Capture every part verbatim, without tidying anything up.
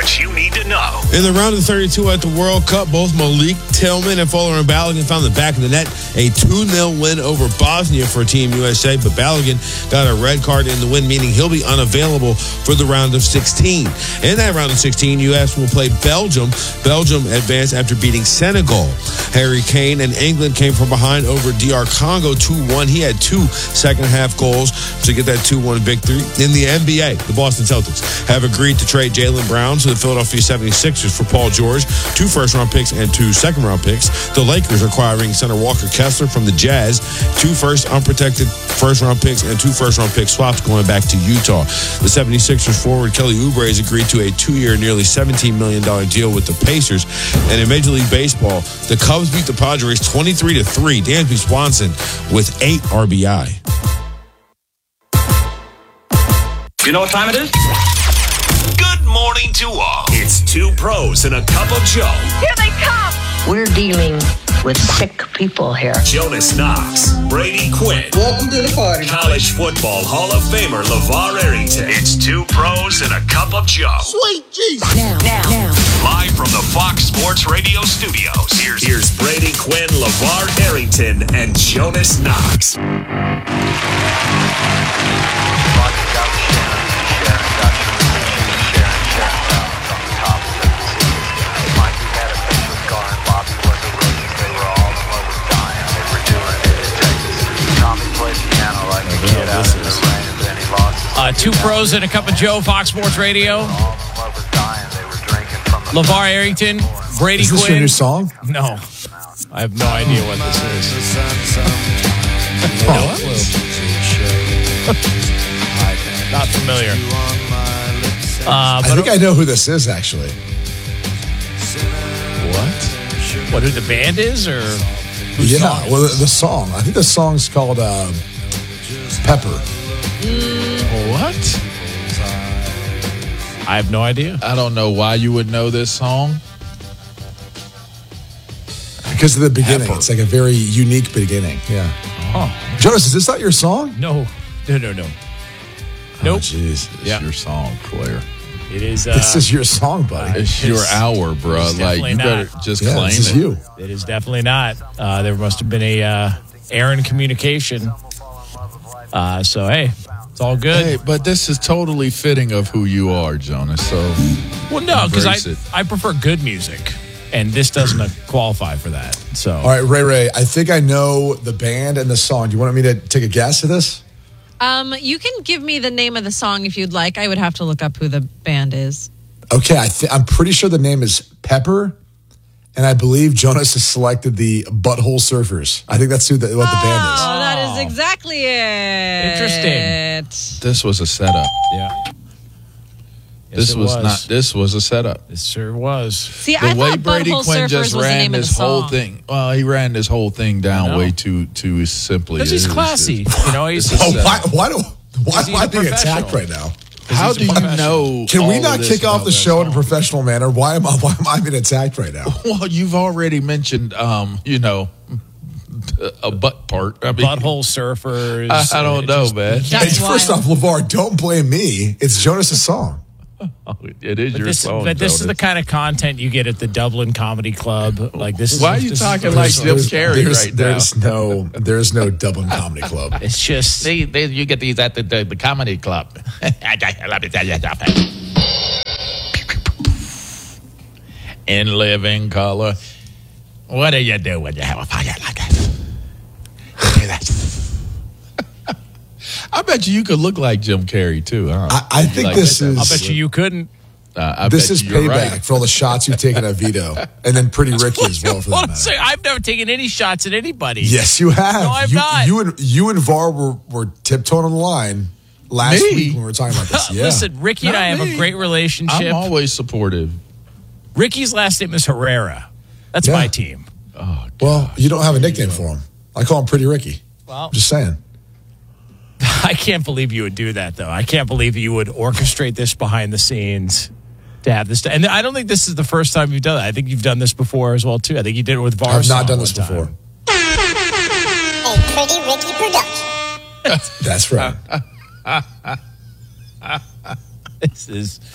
what you need to know. In the round of thirty-two at the World Cup, both Malik Tillman and Folarin Balogun found the back of the net. A two nil win over Bosnia for Team U S A, but Balogun got a red card in the win, meaning he'll be unavailable for the round of sixteen. In that round of sixteen, U S will play Belgium. Belgium advanced after beating Senegal. Harry Kane and England came from behind over D R Congo two one. He had two second-half goals to get that two one victory. In the N B A, the Boston Celtics have agreed to trade Jaylen Brown to the Philadelphia seventy-sixers for Paul George, two first-round picks and two second-round picks. The Lakers are acquiring center Walker Kessler from the Jazz, two first unprotected first-round picks and two first-round pick swaps going back to Utah. The seventy-sixers forward Kelly Oubre has agreed to a two-year, nearly seventeen million dollars deal with the Pacers. And in Major League Baseball, the Cubs beat the Padres twenty-three to three. Dansby Swanson with eight R B I. You know what time it is? Good morning to all. It's two pros and a cup of Joe. Here they come. We're dealing with sick people here. Jonas Knox, Brady Quinn. Welcome to the party. College football Hall of Famer LeVar Arrington. It's two pros and a cup of Joe. Sweet Jesus. Now, now, now. Live from the Fox Sports Radio studios. Here's, here's Brady Quinn, LeVar Arrington, and Jonas Knox. Uh, two pros and a cup of Joe, Fox Sports Radio. LeVar Arrington, Brady Is this Quinn. your new song? No. I have no idea what this is. Oh, Not familiar. Uh, but I think I know who this is, actually. What? What, who the band is, or whose Yeah, song is well, this? the, the song. I think the song's called uh, Pepper. What? I have no idea. I don't know why you would know this song. Because of the beginning. Pepper. It's like a very unique beginning. Yeah. Oh. Jonas, is this not your song? No. No, no, no. Oh, Nope. jeez. It's Yeah. your song, Claire. It is. Uh, This is your song, buddy. It's it's- your hour, bro. it's Like, definitely you better not. just Yeah, claim this is it. you. It is definitely not. Uh, there must have been a uh, error in communication. Uh, so, hey, it's all good. Hey, but this is totally fitting of who you are, Jonas. So, well, no, because I, embrace it. I prefer good music, and this doesn't uh, qualify for that. So, All right, Ray Ray, I think I know the band and the song. Do you want me to take a guess at this? Um, you can give me the name of the song if you'd like. I would have to look up who the band is. Okay, I th- I'm pretty sure the name is Pepper, and I believe Jonas has selected the Butthole Surfers. I think that's who the, what the band is. Oh, that is exactly it. Interesting. this was a setup. yeah. Yes, This it was, not. This was a setup. This sure was. See, The I way thought Brady Butthole Quinn Surfers just was the ran name of the this whole song. thing. Well, he ran this whole thing down know. way too too simply. Because he's It is- classy. it's- You know, he's It's a Oh, setup. why, why, do, why He's am I a being attacked professional. right now? How he's a do you professional. know? Can we all not of kick this off about the that show in a song? professional manner? Why am I why am I being attacked right now? Well, you've already mentioned, um, you know, a butt part. I mean, Butthole Surfers. I, I don't It know, just- man. That's Hey, first wild. off, LeVar, don't blame me. It's Jonas' song. It is But your this, song. but this is the Jonas. kind of content you get at the Dublin Comedy Club. Like this. Is, Why are you this is- talking like Jim Carrey there's, right now? there's no there's no Dublin Comedy Club. It's just. See, they, you get these at the, the, the comedy club. Let me tell you something. In living color. What do you do when you have a fire like that? Do that. I bet you you could look like Jim Carrey too, huh? I, I think Like this that. is I bet you you couldn't. Uh, I this bet is you you're payback right. for all the shots you've taken at Vito, and then Pretty Ricky as well. For that Well, matter. say, I've never taken any shots at anybody. Yes, you have. No, I've you, not. You and you and Var were, were tiptoeing on the line last Me? week when we were talking about this. Yeah. Listen, Ricky and Not I have me. a great relationship. I'm always supportive. Ricky's last name is Herrera. That's Yeah. my team. Oh, well, you don't have a nickname for him. I call him Pretty Ricky. Well, Just saying. I can't believe you would do that, though. I can't believe you would orchestrate this behind the scenes to have this. And I don't think this is the first time you've done it. I think you've done this before as well, too. I think you did it with Var. I've not done this before. A Pretty Ricky production. That's right. This is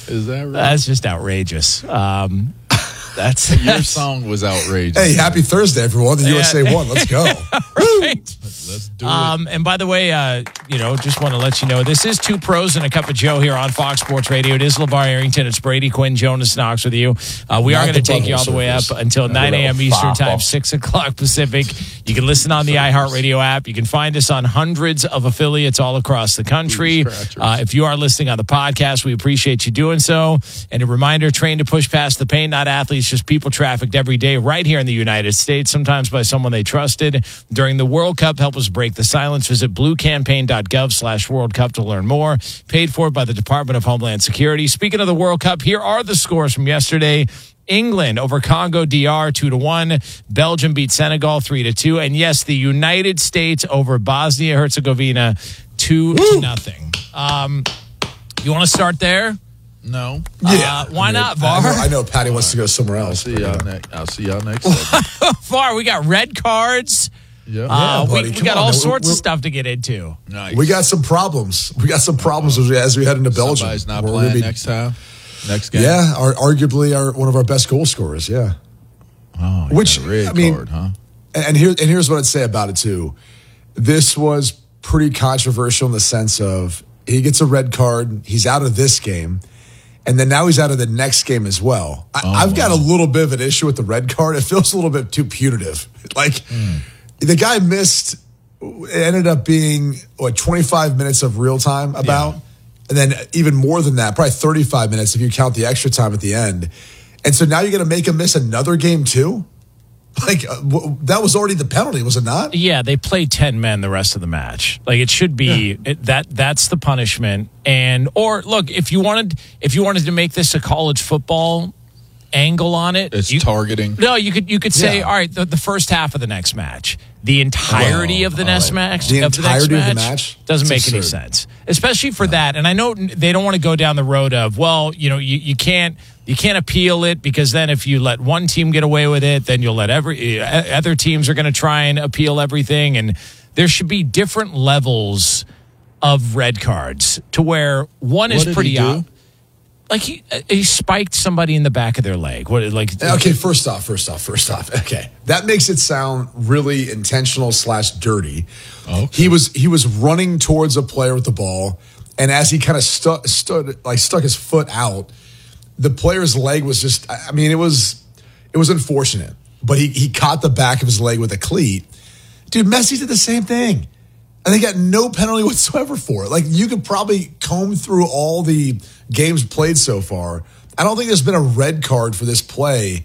Is that right? That's just outrageous. Um, that's Your that's, song was outrageous. Hey, happy Thursday, everyone. The Yeah. U S A won. Let's go. right. Let's do Um, and by the way, uh, you know, just want to let you know, this is Two Pros and a Cup of Joe here on Fox Sports Radio. It is LeVar Arrington. It's Brady Quinn, Jonas Knox with you. Uh, we Not are going the to take you all the way up butthole until nine a.m. Eastern Time, six o'clock Pacific. You can listen on the iHeartRadio app. You can find us on hundreds of affiliates all across the country. Uh, if you are listening on the podcast, we appreciate you doing so. And a reminder, train to push past the pain, not athletes, just people trafficked every day right here in the United States, sometimes by someone they trusted. During the World Cup, help us break the silence. Visit bluecampaign.gov slash World Cup to learn more. Paid for by the Department of Homeland Security. Speaking of the World Cup, here are the scores from yesterday. England over Congo D R two to one. Belgium beat Senegal three to two. And yes, the United States over Bosnia Herzegovina two to nothing. Um, you want to start there? No. Yeah. Uh, why I mean, not, I Var? know, I know Patty wants to go somewhere I'll else. see y'all next. I'll see y'all next. segment. Var, we got red cards. Yeah. Uh, Yeah, we buddy, we come got on, all man. sorts We're- of stuff to get into. Nice. We got some problems. We got some problems as we, as we head into Belgium. Somebody's not We're playing gonna be- next time. Next game. Yeah, our, arguably our one of our best goal scorers. Yeah. Oh, you Which, got a red I mean- card, huh? And here and here's what I'd say about it too. This was pretty controversial in the sense of he gets a red card, he's out of this game, and then now he's out of the next game as well. I, Oh, I've got a wow. little bit of an issue with the red card. It feels a little bit too punitive. Like Hmm. the guy missed. It ended up being what twenty-five minutes of real time about, Yeah. and then even more than that, probably thirty-five minutes if you count the extra time at the end. And so now you're going to make him miss another game too. Like uh, w- that was already the penalty, was it not? Yeah, they played ten men the rest of the match. Like it should be it, that. That's the punishment. And or look, if you wanted, if you wanted to make this a college football angle on it, It's you, targeting. No, you could you could say, Yeah. all right, the, the first half of the next match, the entirety Well, of the all next right. match, The of the next entirety of the match, match? doesn't It's make any absurd. sense, especially for that. And I know they don't want to go down the road of, well, you know, you, you can't you can't appeal it because then if you let one team get away with it, then you'll let every uh, other teams are going to try and appeal everything, and there should be different levels of red cards to where one What is did pretty he do? out. Like he, uh, he spiked somebody in the back of their leg. What like? Okay, first off, first off, first off. Okay, that makes it sound really intentional slash dirty. Okay. He was he was running towards a player with the ball, and as he kind of stu- stood like stuck his foot out, the player's leg was just. I mean, it was it was unfortunate, but he he caught the back of his leg with a cleat. Dude, Messi did the same thing. And they got no penalty whatsoever for it. Like, you could probably comb through all the games played so far. I don't think there's been a red card for this play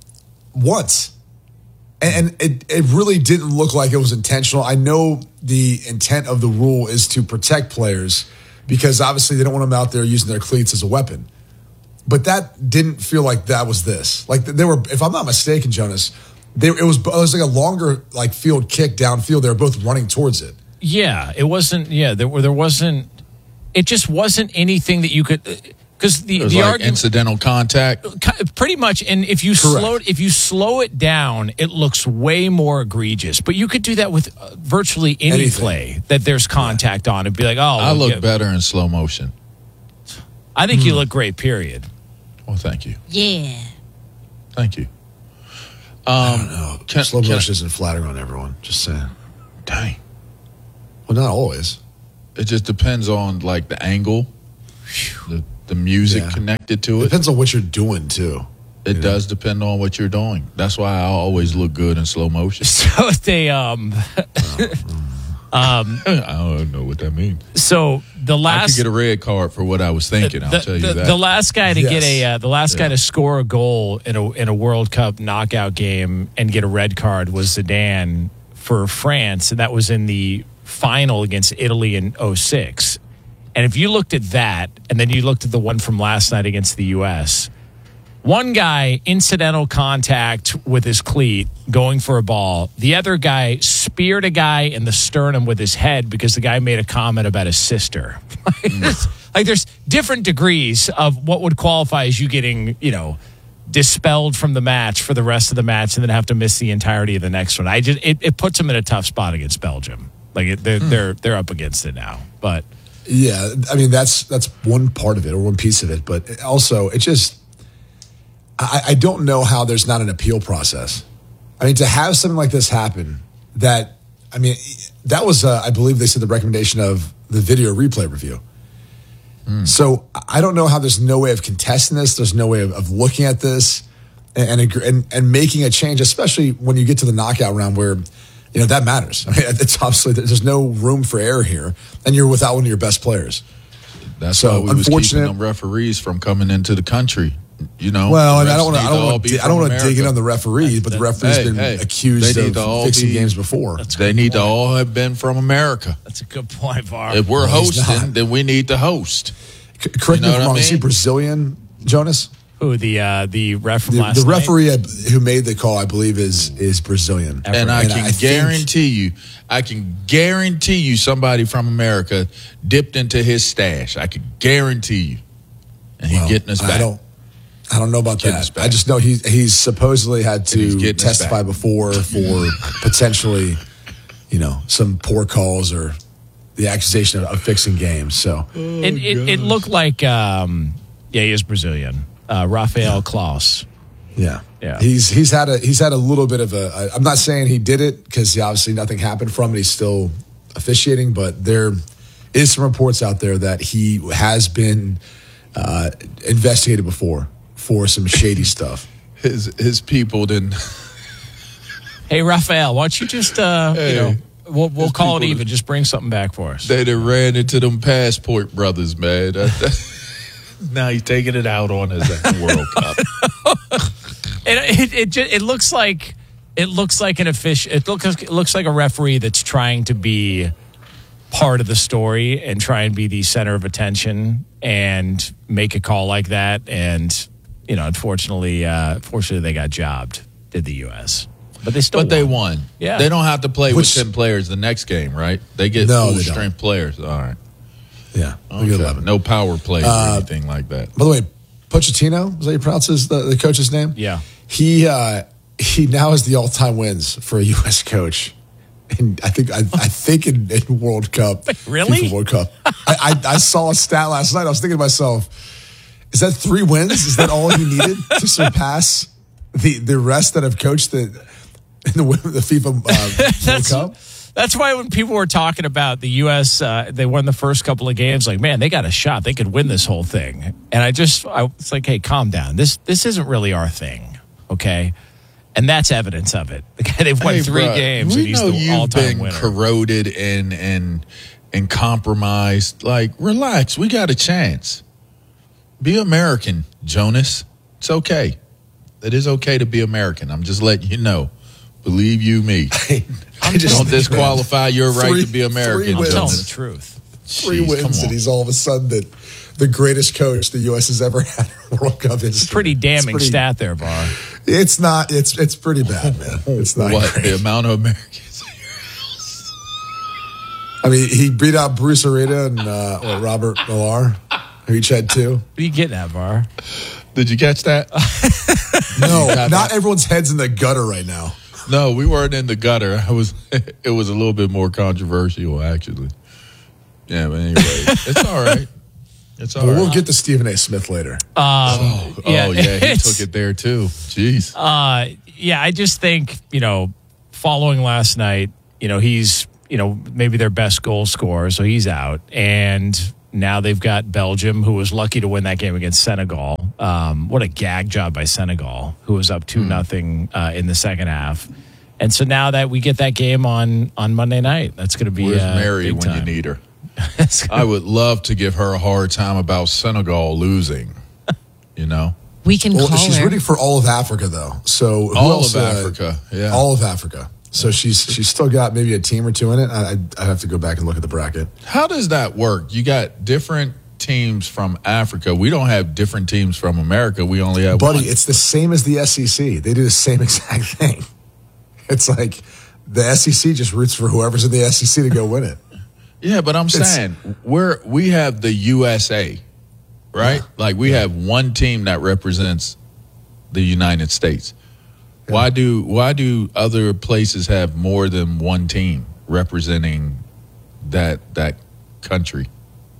once. And, and it, it really didn't look like it was intentional. I know the intent of the rule is to protect players because obviously they don't want them out there using their cleats as a weapon. But that didn't feel like that was this. Like, they were, if I'm not mistaken, Jonas, they, it was it was like a longer like field kick downfield. They were both running towards it. Yeah, it wasn't. Yeah, there were. There wasn't. It just wasn't anything that you could. Because the It was the like argument incidental contact. pretty much, and if you Correct. slow if you slow it down, it looks way more egregious. But you could do that with uh, virtually any Anything. play that there's contact on, and be like, oh, I well, look yeah. better in slow motion. I think you look great. Period. Well, thank you. Yeah. Thank you. Um, No, can- slow can- motion isn't flattering on everyone. Just saying. Dang. Well, not always. It just depends on like the angle, the the music Yeah. connected to it. Depends on what you're doing too. It does depend on what you're doing. That's why I always look good in slow motion. So they um. I don't know what that means. So the I could last get a red card for what I was thinking. I'll the, tell you the- that. the last guy to get Yes. a uh, the last guy Yeah. to score a goal in a in a World Cup knockout game and get a red card was Zidane for France, and that was in the final against Italy in oh six. And if you looked at that, and then you looked at the one from last night against the U S, one guy incidental contact with his cleat going for a ball. The other guy speared a guy in the sternum with his head because the guy made a comment about his sister. Like there's different degrees of what would qualify as you getting, you know, dispelled from the match for the rest of the match and then have to miss the entirety of the next one. I just it, it puts them in a tough spot against Belgium. Like it, they're they're they're up against it now. But Yeah, I mean that's that's one part of it or one piece of it, but also it just I, I don't know how there's not an appeal process. I mean, to have something like this happen, that I mean, that was uh, I believe they said the recommendation of the video replay review. Mm. So I don't know how there's no way of contesting this. There's no way of, of looking at this and, and and and making a change, especially when you get to the knockout round where. You know, that matters. I mean, it's obviously, there's no room for error here, and you're without one of your best players. That's so why we was keeping unfortunate. them referees from coming into the country. You know, well, and I refs don't want to. I need don't all want be to. I from don't want to dig America. in on the referees, but the referees Hey, been hey, accused they need to of all fixing be- games before. That's a They good need to point. all have been from America. That's a good point, Var. If we're No, he's hosting, not. then we need to host. C- correct You know me if what I'm I wrong. Is he mean? Brazilian, Jonas? Who the uh, the ref from The, last the night? referee I- who made the call, I believe, is is Brazilian. And I And can I think- guarantee you, I can guarantee you somebody from America dipped into his stash. I can guarantee you. And he's Well, getting us back. I don't. I don't know about Getting us that. back. I just know he he's supposedly had And he's to getting us testify back. before for potentially, you know, some poor calls or the accusation of, of fixing games. So It, it, it looked like, um, yeah, he is Brazilian. Uh, Rafael Klaus. yeah, Yeah. he's he's had a he's had a little bit of a. I- I'm not saying he did it because obviously nothing happened from it. He's still officiating, but there is some reports out there that he has been uh, investigated before for some shady stuff. His his people didn't. Hey, Rafael, why don't you just, uh, Hey, you know, we'll, we'll his call it people- even. Just bring something back for us. They done ran into them passport brothers, man. Now he's taking it out on us at the World Cup. It it it, ju- it looks like it looks like an official. It looks it looks like a referee that's trying to be part of the story and try and be the center of attention and make a call like that. And you know, unfortunately, uh, fortunately, they got jobbed. Did the U S But they still But they won. won. Yeah. They don't have to play Which- with ten players the next game, right? They get No, full they don't. strength players. All right. Yeah, we Okay. get eleven. No power plays Uh, or anything like that. By the way, Pochettino, is that you pronounce his, the, the coach's name? Yeah. He uh, he now has the all time wins for a U S coach. And I think I, I think in, in World Cup. Really? FIFA World Cup. I, I, I saw a stat last night. I was thinking to myself, is that three wins? Is that all he needed to surpass the, the rest that have coached the in the, the FIFA uh, World That's- Cup? That's why when people were talking about the U S, uh, they won the first couple of games. Like, man, they got a shot; they could win this whole thing. And I just, I was like, hey, calm down. This this isn't really our thing, okay? And that's evidence of it. They've won Hey, three bruh, games, We and he's know the you've all-time been winner. corroded and and and compromised. Like, relax. We got a chance. Be American, Jonas. It's okay. It is okay to be American. I'm just letting you know. Believe you me. I just Don't think, man, disqualify your right three- to be American, three I'm wins. telling Jonas. the truth. Three Jeez, come wins, on. and he's all of a sudden the, the greatest coach the U S has ever had in World Cup history. Pretty damning It's pretty- stat there, Bar. It's not. It's it's pretty bad, man. It's not What? great. The amount of Americans. I mean, he beat out Bruce Arena and uh, what, Robert Millar, who each had two. What are you getting at, Bar? Did you catch that? No, got not that. everyone's head's in the gutter right now. No, we weren't in the gutter. I was. It was a little bit more controversial, actually. Yeah, but anyway, it's all right. It's all But right. we'll get to Stephen A. Smith later. oh, yeah, oh, yeah, he it's- took it there too. Jeez. Uh, yeah, I just think, you know, following last night, you know, he's, you know, maybe their best goal scorer, so he's out. And now they've got Belgium, who was lucky to win that game against Senegal. Um, what a gag job by Senegal, who was up two nothing uh, in the second half. And so now that we get that game on on Monday night, that's going to be Where's uh, Mary big when time. you need her? It's gonna- I would love to give her a hard time about Senegal losing. You know, We can Well, call she's her. rooting for all of Africa, though. So who all else, of uh, Africa. Yeah, all of Africa. So she's she's still got maybe a team or two in it. I I have to go back and look at the bracket. How does that work? You got different teams from Africa. We don't have different teams from America. We only have Buddy, one. it's the same as the S E C. They do the same exact thing. It's like the S E C just roots for whoever's in the S E C to go win it. Yeah, but I'm It's- saying we're we have the U S A, right? Like we have one team that represents the United States. Why do why do other places have more than one team representing that that country?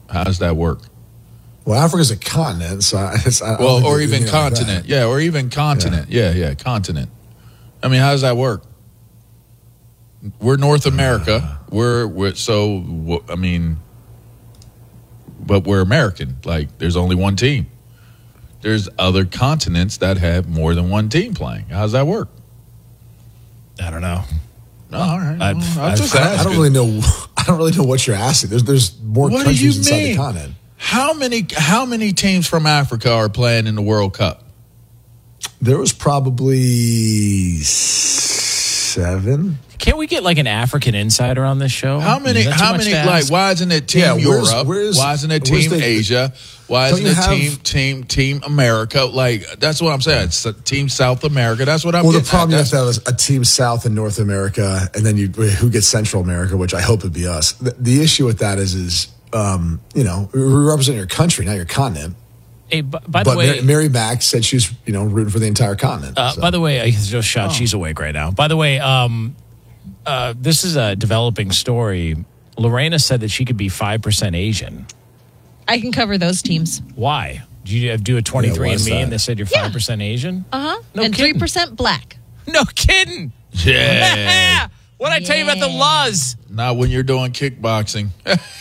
How does that work? Well, Africa's a continent, so I, it's, I don't Well, think or they do even anything like continent. that. Yeah, or even continent. Yeah. yeah, yeah, continent. I mean, how does that work? We're North America. We're, we're so, w- I mean, but we're American. Like, there's only one team. There's other continents that have more than one team playing. How does that work? I don't know. No, all right. I'd- Well, I'd- I'm just I don't, I asking. don't really know. I don't really know what you're asking. There's there's more What do countries you inside mean? the continent. How many how many teams from Africa are playing in the World Cup? There was probably seven. Can't we get like an African insider on this show? How many? Is that too How much many? to Like, ask? why isn't it Team Yeah, where's- Europe? where's- why isn't it where's Team the- Asia? Why Don't isn't you it have- Team Team Team America? Like, that's what I'm saying. It's Team South America. That's what I'm. Well, the getting problem at. you have to have is a team South and North America, and then you who gets Central America, which I hope would be us. The, the issue with that is, is um, you know, we represent your country, not your continent. Hey, b- by but the way, Mary, Mary Mack said she was, you know, rooting for the entire continent. Uh, so. By the way, I just shot. She's awake right now. By the way, um, uh, this is a developing story. Lorena said that she could be five percent Asian. I can cover those teams. Why? Do you do a twenty-three Yeah, why is and me that? and they said you're Yeah. five percent Asian? Uh huh. No and kidding. three percent black. No kidding. Yeah. What I tell you about the laws? Not when you're doing kickboxing.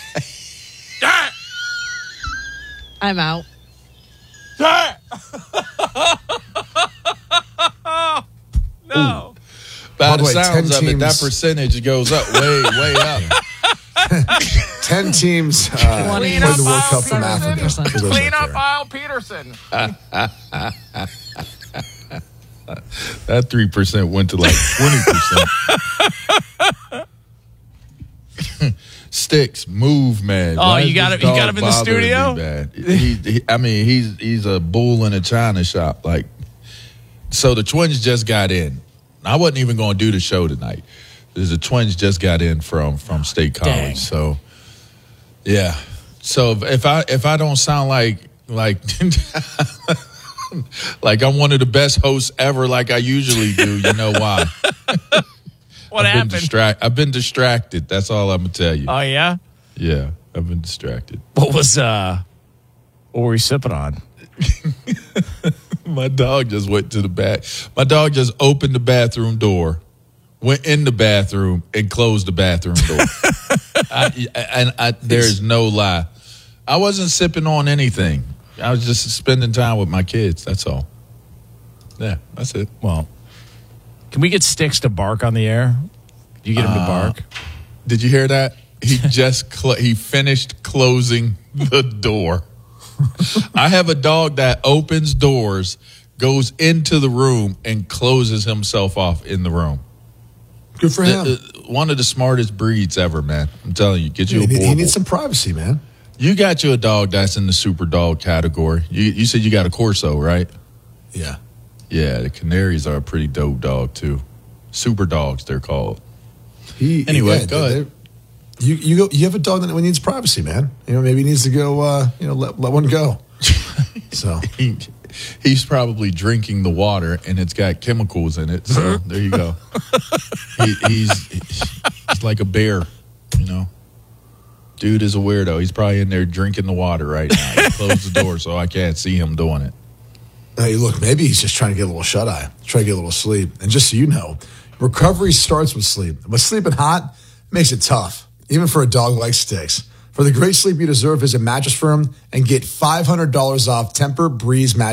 I'm out. No. By By the the way, sounds ten of it, that teams- percentage goes up way, way up. Ten teams uh, Clean played up the World aisle Cup from Peterson. Africa. For those Clean out up there. aisle Peterson. That three percent went to like twenty percent. Sticks, move, man. Oh, Why you is got this him- you got dog him in the bothering me, studio? man? He, he, I mean, he's he's a bull in a china shop. Like, so the Twins just got in. I wasn't even going to do the show tonight. The Twins just got in from from State College. Dang. So, yeah. So if I if I don't sound like like like I'm one of the best hosts ever, like I usually do, you know why? What I've happened? Been distract- I've been distracted. That's all I'm gonna tell you. Oh yeah. Yeah, I've been distracted. What was uh? What were you sipping on? My dog just went to the bath. My dog just opened the bathroom door, went in the bathroom, and closed the bathroom door. I, and I, there's no lie. I wasn't sipping on anything. I was just spending time with my kids. That's all. Yeah, that's it. Well, can we get Sticks to bark on the air? Do you get him to bark? Did you hear that? He just cl- he finished closing the door. I have a dog that opens doors, goes into the room, and closes himself off in the room. Good for him. The- the- one of the smartest breeds ever, man. I'm telling you, get you he, a need- he Borbal. needs some privacy, man. You got you a dog that's in the super dog category. You, you said you got a Corso, right? Yeah. Yeah, the Canaries are a pretty dope dog too. Super dogs, they're called. He, Anyway, yeah, go ahead. they're- You you go. You have a dog that needs privacy, man. You know, maybe he needs to go. Uh, you know, let let one go. So He, he's probably drinking the water and it's got chemicals in it. So there you go. he, he's he's like a bear, you know. Dude is a weirdo. He's probably in there drinking the water right now. He closed the door so I can't see him doing it. hey, look, maybe he's just trying to get a little shut eye, try to get a little sleep. And just so you know, recovery starts with sleep. But sleeping hot makes it tough, even for a dog like Sticks. For the great sleep you deserve, visit Mattress Firm and get five hundred dollars off Temper Breeze Mattress.